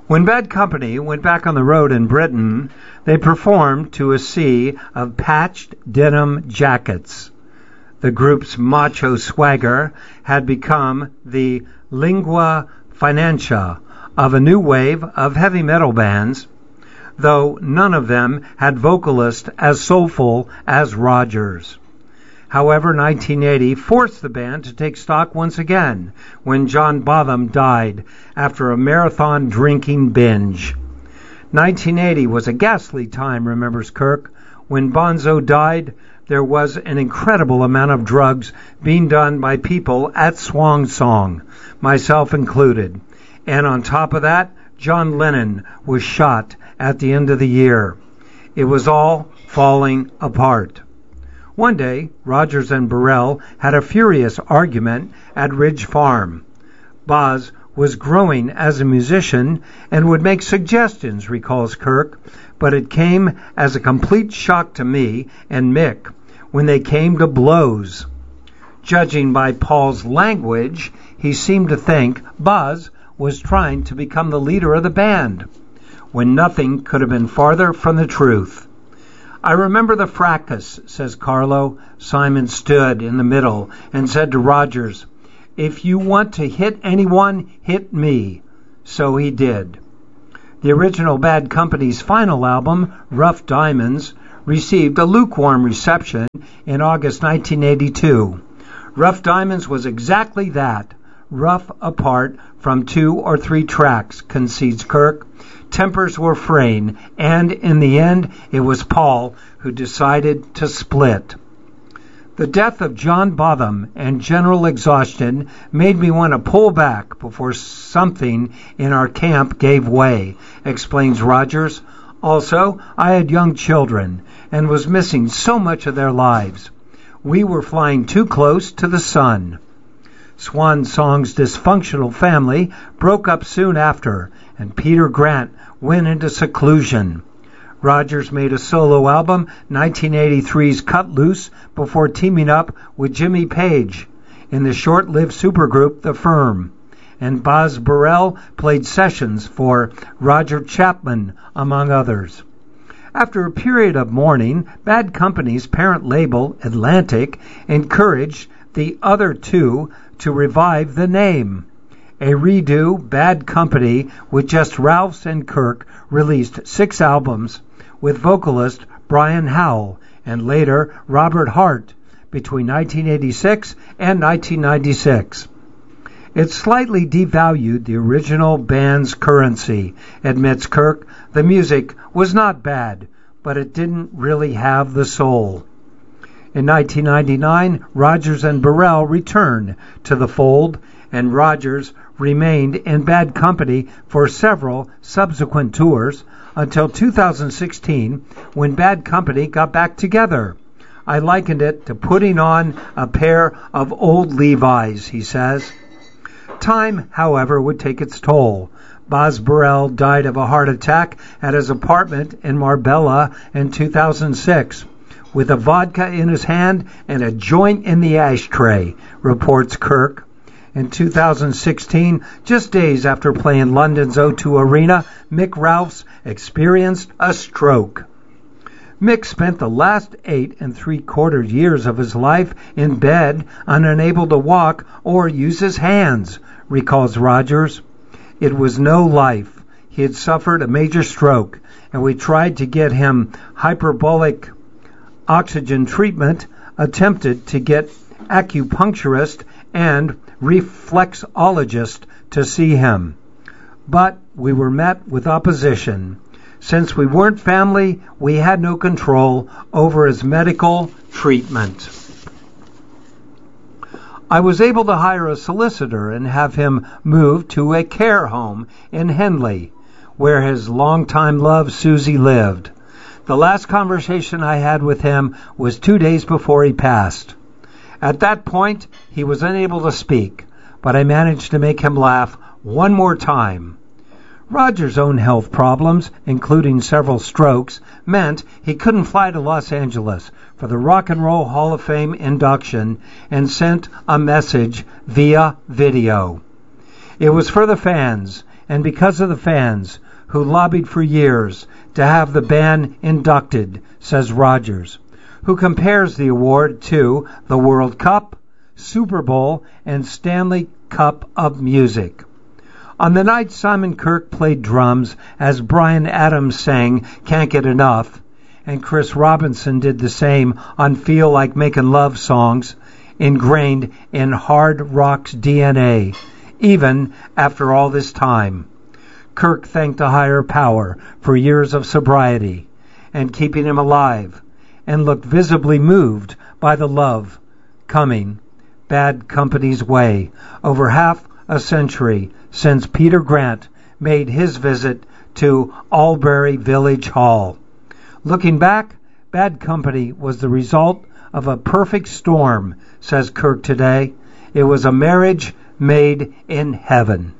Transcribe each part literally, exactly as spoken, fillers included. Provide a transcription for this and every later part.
When Bad Company went back on the road in Britain, they performed to a sea of patched denim jackets. The group's macho swagger had become the lingua franca of a new wave of heavy metal bands, though none of them had vocalists as soulful as Rodgers. However, nineteen eighty forced the band to take stock once again when John Bonham died after a marathon drinking binge. nineteen eighty was a ghastly time, remembers Kirk. When Bonzo died, there was an incredible amount of drugs being done by people at Swan Song, myself included. And on top of that, John Lennon was shot at the end of the year. It was all falling apart. One day, Rodgers and Burrell had a furious argument at Ridge Farm. Boz was growing as a musician and would make suggestions, recalls Kirk, but it came as a complete shock to me and Mick when they came to blows. Judging by Paul's language, he seemed to think Boz was trying to become the leader of the band, when nothing could have been farther from the truth. I remember the fracas, says Carlo. Simon stood in the middle and said to Rodgers, "If you want to hit anyone, hit me." So he did. The original Bad Company's final album, Rough Diamonds, received a lukewarm reception in August nineteen eighty-two. Rough Diamonds was exactly that, rough apart from two or three tracks, concedes Kirk. Tempers were fraying, and in the end, it was Paul who decided to split. The death of John Bonham and general exhaustion made me want to pull back before something in our camp gave way, explains Rodgers. Also, I had young children and was missing so much of their lives. We were flying too close to the sun. Swan Song's dysfunctional family broke up soon after, and Peter Grant went into seclusion. Rodgers made a solo album, nineteen eighty-three's Cut Loose, before teaming up with Jimmy Page in the short-lived supergroup The Firm. And Boz Burrell played sessions for Roger Chapman, among others. After a period of mourning, Bad Company's parent label, Atlantic, encouraged the other two to revive the name. A redo, Bad Company, with just Ralphs and Kirk, released six albums with vocalist Brian Howell and later Robert Hart between nineteen eighty-six and nineteen ninety-six. It slightly devalued the original band's currency, admits Kirk. The music was not bad, but it didn't really have the soul. In nineteen ninety-nine, Rodgers and Burrell returned to the fold, and Rodgers remained in Bad Company for several subsequent tours until two thousand sixteen, when Bad Company got back together. I likened it to putting on a pair of old Levi's, he says. Time, however, would take its toll. Boz Burrell died of a heart attack at his apartment in Marbella in two thousand six. With a vodka in his hand and a joint in the ashtray, reports Kirk. In two thousand sixteen, just days after playing London's O two Arena, Mick Ralphs experienced a stroke. Mick spent the last eight and three-quarter years of his life in bed, unable to walk or use his hands, recalls Rodgers. It was no life. He had suffered a major stroke, and we tried to get him hyperbolic oxygen treatment, attempted to get acupuncturist and reflexologist to see him. But we were met with opposition. Since we weren't family, we had no control over his medical treatment. I was able to hire a solicitor and have him moved to a care home in Henley, where his longtime love Susie lived. The last conversation I had with him was two days before he passed. At that point, he was unable to speak, but I managed to make him laugh one more time. Rodgers' own health problems, including several strokes, meant he couldn't fly to Los Angeles for the Rock and Roll Hall of Fame induction and sent a message via video. It was for the fans, and because of the fans, who lobbied for years to have the band inducted, says Rogers, who compares the award to the World Cup, Super Bowl, and Stanley Cup of music. On the night Simon Kirke played drums as Bryan Adams sang Can't Get Enough, and Chris Robinson did the same on Feel Like Making Love songs, ingrained in hard rock's D N A, even after all this time. Kirke thanked a higher power for years of sobriety and keeping him alive, and looked visibly moved by the love coming Bad Company's way over half a century since Peter Grant made his visit to Albury Village Hall. Looking back, Bad Company was the result of a perfect storm, says Kirke today. It was a marriage made in heaven.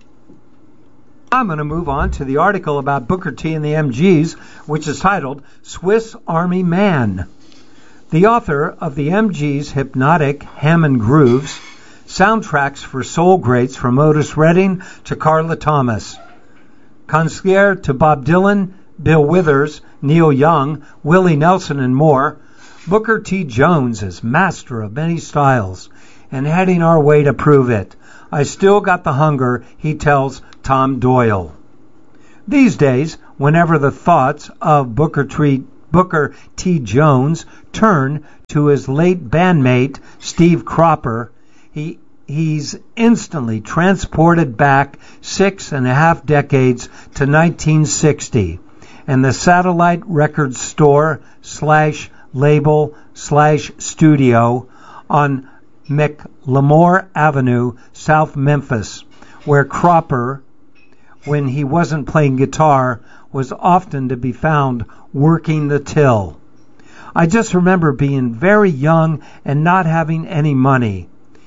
I'm going to move on to the article about Booker T and the M Gs, which is titled Swiss Army Man. The author of the M Gs' hypnotic Hammond grooves, soundtracks for soul greats from Otis Redding to Carla Thomas, Concierge to Bob Dylan, Bill Withers, Neil Young, Willie Nelson, and more, Booker T. Jones is master of many styles and heading our way to prove it. I still got the hunger, he tells Tom Doyle. These days, whenever the thoughts of Booker T. Booker T. Jones turn to his late bandmate Steve Cropper, he he's instantly transported back six and a half decades to nineteen sixty, and the Satellite Records store slash label slash studio on McLemore Avenue, South Memphis, where Cropper, when he wasn't playing guitar, was often to be found working the till. I just remember being very young and not having any money,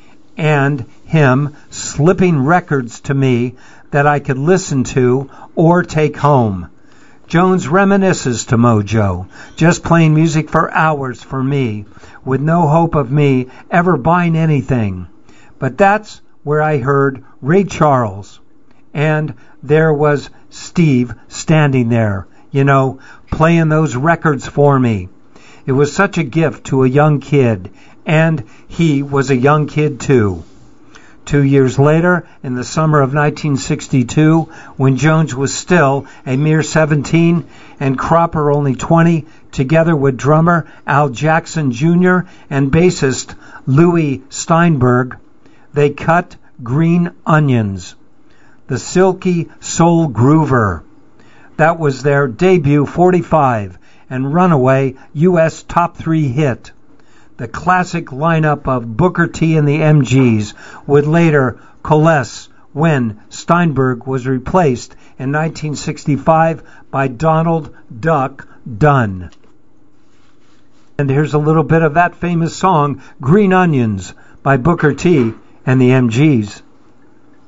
and him slipping records to me that I could listen to or take home. Jones reminisces to Mojo, just playing music for hours for me, with no hope of me ever buying anything. But that's where I heard Ray Charles, and there was Steve standing there, you know, playing those records for me. It was such a gift to a young kid, and he was a young kid too. Two years later, in the summer of nineteen sixty-two, when Jones was still a mere seventeen and Cropper only twenty, together with drummer Al Jackson Junior and bassist Louis Steinberg, they cut Green Onions, the silky soul groover. That was their debut forty-five and runaway U S top three hit. The classic lineup of Booker T and the M Gs would later coalesce when Steinberg was replaced in nineteen sixty-five by Donald Duck Dunn. And here's a little bit of that famous song, Green Onions, by Booker T and the M Gs.